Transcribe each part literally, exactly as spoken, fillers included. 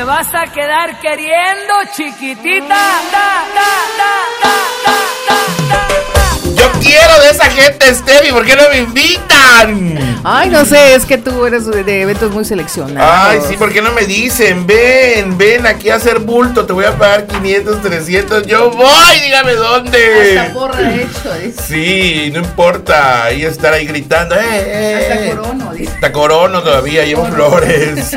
vas a quedar queriendo, chiquitita. Ta, ta, ta, ta, ta, ta, ta, ta. Yo quiero de esa gente, Steffi, ¿por qué no me invitan? Ay, no sé, es que tú eres de eventos muy seleccionados. Ay, sí, ¿por qué no me dicen? Ven, ven aquí a hacer bulto, te voy a pagar quinientos, trescientos, yo voy, dígame dónde. Hasta porra hecho, dice. Sí, no importa, y estar ahí gritando, eh, eh. Hasta corono, dice. Hasta corono todavía, llevo flores.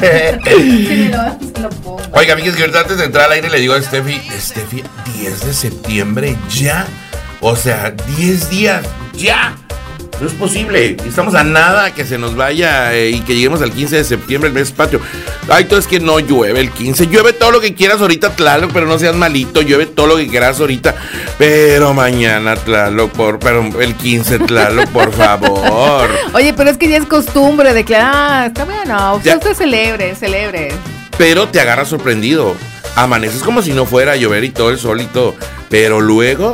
Sí, lo, lo pongo. Oiga, amigues, que ahorita antes de entrar al aire le digo a Steffi, Steffi, diez de septiembre ya. O sea, diez días, ya. No es posible. Estamos a nada que se nos vaya eh, y que lleguemos al quince de septiembre, el mes patrio. Ay, todo es que no llueve el quince. Llueve todo lo que quieras ahorita, Tlaloc, pero no seas malito. Llueve todo lo que quieras ahorita. Pero mañana, Tlaloc, por, pero el quince, Tlaloc, por favor. Oye, pero es que ya es costumbre de que, ah, está bueno, usted, usted celebre, celebre. Pero te agarras sorprendido. Amaneces como si no fuera a llover y todo el sol y todo. Pero luego...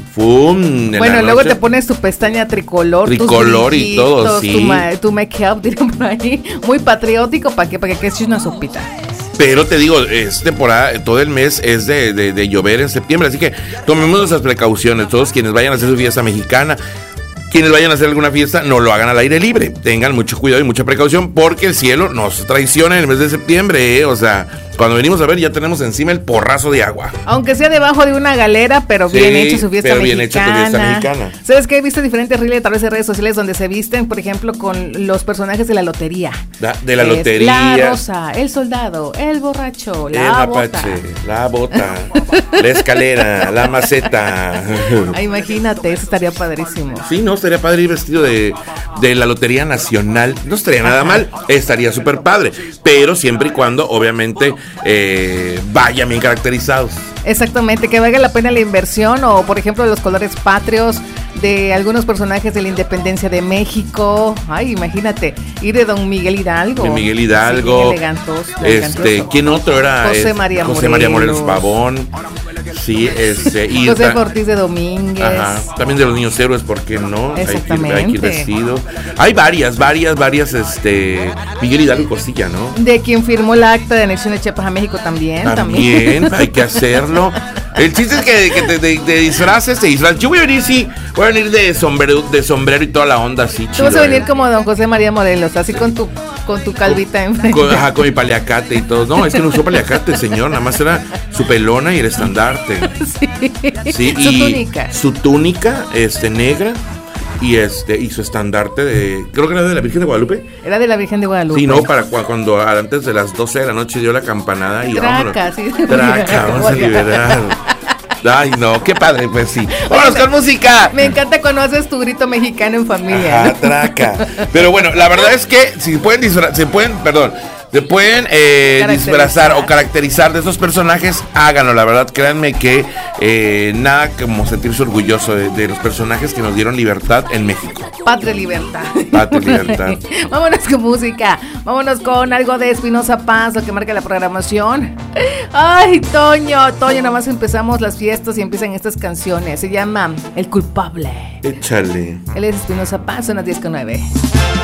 ¡Fum! Bueno, luego te pones tu pestaña tricolor, tricolor tus y todo, sí. Tu, ma- tu make-up, dirían por ahí, muy patriótico, ¿para qué? Para que quede una sopita. Pero te digo, es temporada, todo el mes es de, de, de llover en septiembre, así que tomemos nuestras precauciones. Todos quienes vayan a hacer su fiesta mexicana, quienes vayan a hacer alguna fiesta, no lo hagan al aire libre. Tengan mucho cuidado y mucha precaución porque el cielo nos traiciona en el mes de septiembre, ¿eh? O sea, cuando venimos a ver ya tenemos encima el porrazo de agua. Aunque sea debajo de una galera, pero sí, bien hecho su fiesta pero mexicana. bien hecha tu fiesta mexicana. ¿Sabes qué? He visto diferentes reels a través de redes sociales donde se visten, por ejemplo, con los personajes de la lotería. Da, de la es lotería. La rosa, el soldado, el borracho, la el bota. mapache, la bota, la escalera, la maceta. Ah, imagínate, eso estaría padrísimo. Sí, no, estaría padre ir vestido de, de la Lotería Nacional. No estaría nada mal, estaría súper padre. Pero siempre y cuando, obviamente, eh, vayan bien caracterizados. Exactamente, que valga la pena la inversión o, por ejemplo, los colores patrios de algunos personajes de la independencia de México. Ay, imagínate, ir de Don Miguel Hidalgo. De Miguel Hidalgo. Sí, elegantos, este, ¿quién otro era? José María José María Morelos Pavón. Sí, este. Y José Ortiz de Domínguez. Ajá. También de los niños héroes, ¿por qué no? Exactamente. Hay que ir, hay que ir vestido. Hay varias, varias, varias, este. Miguel Hidalgo Costilla, ¿no? De quien firmó la acta de anexión de Chiapas a México también. También, también. Hay que hacerlo. El chiste es que, que te, te, te disfraces, te disfraces. Yo voy a venir, sí, voy a venir de sombrero, de sombrero y toda la onda así. Tú vas a venir como Don José María Morelos, así con tu con tu calvita enfrente. Con, ajá, con mi paliacate y todo. No, es que no usó paliacate, señor, nada más era su pelona y el estandarte. Sí, sí su y túnica. Su túnica, este, negra. Y este, y su estandarte de, creo que era de la Virgen de Guadalupe. Era de la Virgen de Guadalupe. Sí, no, para cuando antes de las doce de la noche dio la campanada y Traca, sí. Traca, vamos a liberar. Ay, no, qué padre, pues sí. ¡Vámonos con música! Me encanta cuando haces tu grito mexicano en familia. Ajá, traca. Pero bueno, la verdad es que si pueden disfrazar, se pueden, perdón, se pueden eh, disfrazar o caracterizar de esos personajes, háganlo. La verdad, créanme que eh, nada como sentirse orgulloso de, de los personajes que nos dieron libertad en México. Patria y libertad. Patria y libertad. Vámonos con música. Vámonos con algo de Espinoza Paz, lo que marca la programación. Ay, Toño, Toño, nada más empezamos las fiestas y empiezan estas canciones. Se llama El Culpable. Échale. Él es Espinoza Paz, son las diez con nueve.